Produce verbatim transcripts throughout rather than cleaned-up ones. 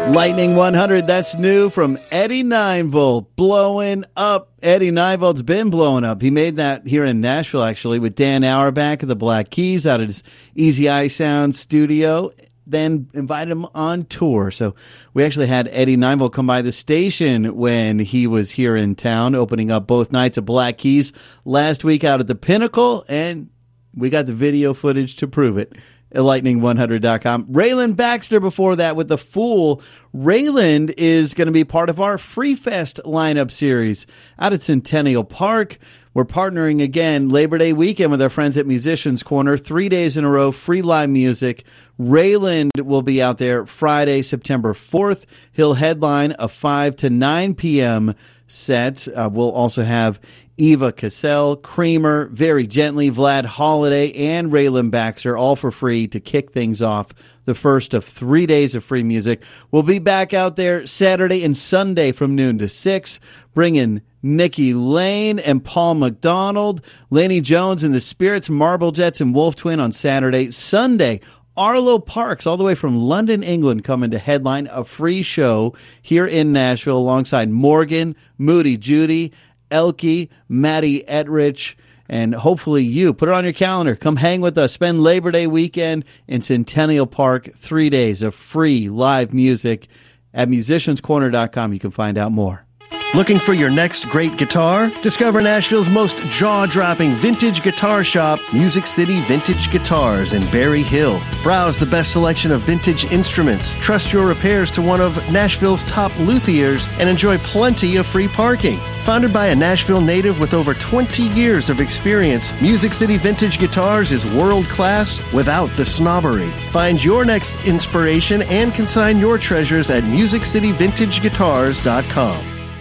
Lightning one hundred, that's new from Eddie Ninevolt, blowing up. Eddie Ninevolt's been blowing up. He made that here in Nashville, actually, with Dan Auerbach of the Black Keys out of his Easy Eye Sound studio, then invited him on tour. So we actually had Eddie Ninevolt come by the station when he was here in town, opening up both nights of Black Keys last week out at the Pinnacle, and we got the video footage to prove it at lightning one hundred dot com. Rayland Baxter before that with The Fool. Rayland is going to be part of our Free Fest lineup series out at Centennial Park. We're partnering again Labor Day weekend with our friends at Musicians Corner. Three days in a row, free live music. Rayland will be out there Friday, September fourth. He'll headline a five to nine p.m. set. Uh, we'll also have Eva Cassell, Creamer, Very Gently, Vlad Holiday, and Rayland Baxter, all for free to kick things off the first of three days of free music. We'll be back out there Saturday and Sunday from noon to six, bringing Nikki Lane and Paul McDonald, Laney Jones and the Spirits, Marble Jets, and Wolf Twin on Saturday. Sunday, Arlo Parks, all the way from London, England, coming to headline a free show here in Nashville alongside Morgan, Moody Judy, Elke, Maddie Etrich, and hopefully you. Put it on your calendar. Come hang with us. Spend Labor Day weekend in Centennial Park. Three days of free live music. At musicians corner dot com, you can find out more. Looking for your next great guitar? Discover Nashville's most jaw-dropping vintage guitar shop, Music City Vintage Guitars in Berry Hill. Browse the best selection of vintage instruments. Trust your repairs to one of Nashville's top luthiers and enjoy plenty of free parking. Founded by a Nashville native with over twenty years of experience, Music City Vintage Guitars is world-class without the snobbery. Find your next inspiration and consign your treasures at music city vintage guitars dot com.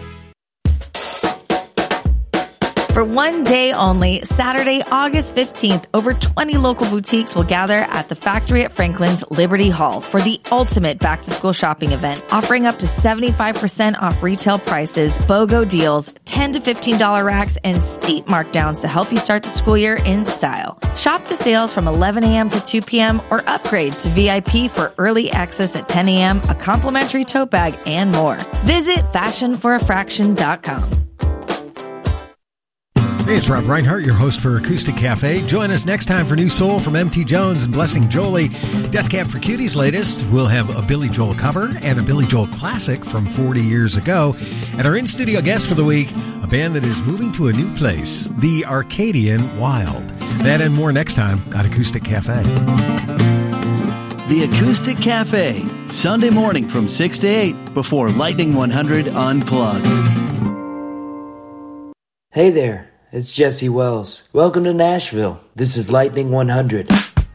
For one day only, Saturday, August fifteenth, over twenty local boutiques will gather at the Factory at Franklin's Liberty Hall for the ultimate back-to-school shopping event, offering up to seventy-five percent off retail prices, BOGO deals, ten to fifteen dollars racks, and steep markdowns to help you start the school year in style. Shop the sales from eleven a.m. to two p.m. or upgrade to V I P for early access at ten a.m., a complimentary tote bag, and more. Visit fashion for a fraction dot com. Hey, it's Rob Reinhart, your host for Acoustic Cafe. Join us next time for New Soul from M T Jones and Blessing Jolie. Death Cab for Cuties latest, we'll have a Billy Joel cover and a Billy Joel classic from forty years ago. And our in-studio guest for the week, a band that is moving to a new place, the Arcadian Wild. That and more next time on Acoustic Cafe. The Acoustic Cafe, Sunday morning from six to eight before Lightning one hundred Unplugged. Hey there. It's Jesse Wells. Welcome to Nashville. This is Lightning one hundred.